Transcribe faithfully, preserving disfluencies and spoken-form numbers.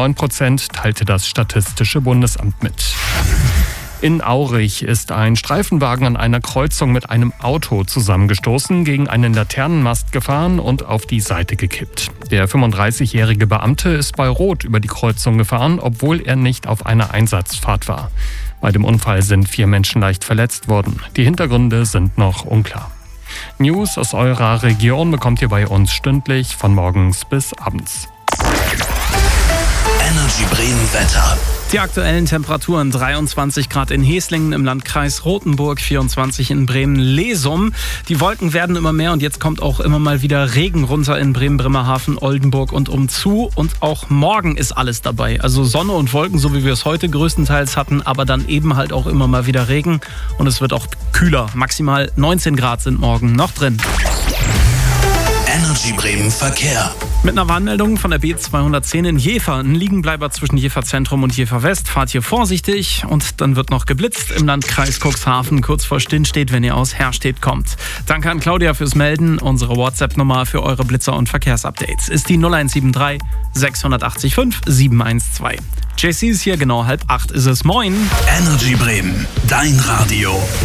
neun Prozent, teilte das Statistische Bundesamt mit. In Aurich ist ein Streifenwagen an einer Kreuzung mit einem Auto zusammengestoßen, gegen einen Laternenmast gefahren und auf die Seite gekippt. Der fünfunddreißigjährige Beamte ist bei Rot über die Kreuzung gefahren, obwohl er nicht auf einer Einsatzfahrt war. Bei dem Unfall sind vier Menschen leicht verletzt worden. Die Hintergründe sind noch unklar. News aus eurer Region bekommt ihr bei uns stündlich von morgens bis abends. Energy Bremen Wetter. Die aktuellen Temperaturen: dreiundzwanzig Grad in Heslingen im Landkreis Rothenburg, vierundzwanzig in Bremen-Lesum. Die Wolken werden immer mehr und jetzt kommt auch immer mal wieder Regen runter in Bremen, Bremerhaven, Oldenburg und umzu. Und auch morgen ist alles dabei. Also Sonne und Wolken, so wie wir es heute größtenteils hatten, aber dann eben halt auch immer mal wieder Regen. Und es wird auch kühler. Maximal neunzehn Grad sind morgen noch drin. Energy Bremen Verkehr. Mit einer Warnmeldung von der B zweihundertzehn in Jever. Ein Liegenbleiber zwischen Jever Zentrum und Jever West. Fahrt hier vorsichtig und dann wird noch geblitzt im Landkreis Cuxhaven, kurz vor Stillstedt, wenn ihr aus Herstedt kommt. Danke an Claudia fürs Melden. Unsere WhatsApp-Nummer für eure Blitzer- und Verkehrsupdates ist die null eins sieben drei sechs acht fünf sieben eins zwei. J C ist hier, genau halb acht ist es. Moin! Energy Bremen, dein Radio.